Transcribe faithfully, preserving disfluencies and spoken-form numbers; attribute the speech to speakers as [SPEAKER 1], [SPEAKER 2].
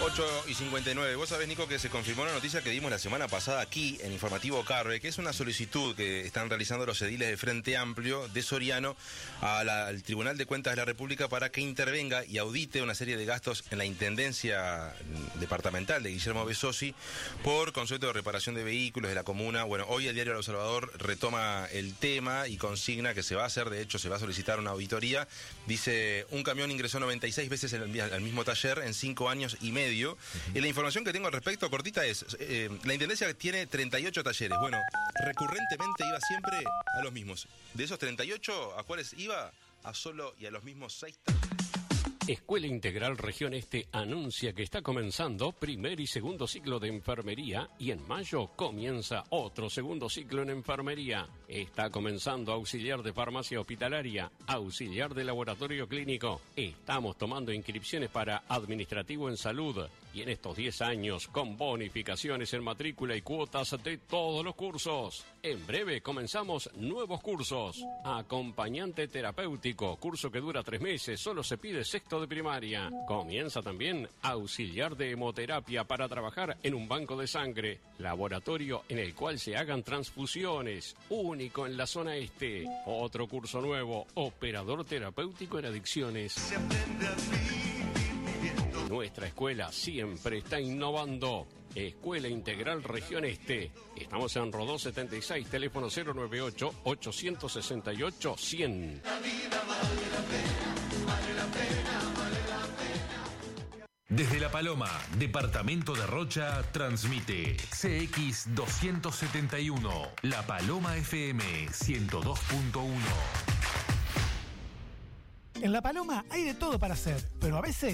[SPEAKER 1] ocho y cincuenta y nueve. Vos sabés, Nico, que se confirmó una noticia que dimos la semana pasada aquí en Informativo Carve, que es una solicitud que están realizando los ediles de Frente Amplio de Soriano a la, al Tribunal de Cuentas de la República para que intervenga y audite una serie de gastos en la Intendencia Departamental de Guillermo Besossi por concepto de reparación de vehículos de la comuna. Bueno, hoy el diario El Observador retoma el tema y consigna que se va a hacer, de hecho se va a solicitar una auditoría. Dice, un camión ingresó noventa y seis veces en el, al mismo taller en cinco años y medio. Uh-huh. Y la información que tengo al respecto, cortita, es, eh, la Intendencia tiene treinta y ocho talleres. Bueno, recurrentemente iba siempre a los mismos. De esos treinta y ocho, ¿a cuáles iba? A solo y a los mismos seis talleres.
[SPEAKER 2] Escuela Integral Región Este anuncia que está comenzando primer y segundo ciclo de enfermería y en mayo comienza otro segundo ciclo en enfermería. Está comenzando auxiliar de farmacia hospitalaria, auxiliar de laboratorio clínico. Estamos tomando inscripciones para administrativo en salud y en estos diez años con bonificaciones en matrícula y cuotas de todos los cursos. En breve comenzamos nuevos cursos. Acompañante terapéutico, curso que dura tres meses, solo se pide sexto de primaria. Comienza también auxiliar de hemoterapia para trabajar en un banco de sangre, laboratorio en el cual se hagan transfusiones, único en la zona este. Otro curso nuevo, operador terapéutico en adicciones. Nuestra escuela siempre está innovando. Escuela Integral Región Este. Estamos en Rodó setenta y seis, teléfono cero nueve ocho, ocho seis ocho, cien.
[SPEAKER 3] La vida vale la pena, vale la pena, vale la pena.
[SPEAKER 4] Desde La Paloma, departamento de Rocha, transmite C X doscientos setenta y uno, La Paloma F M ciento dos punto uno.
[SPEAKER 5] En La Paloma hay de todo para hacer, pero a veces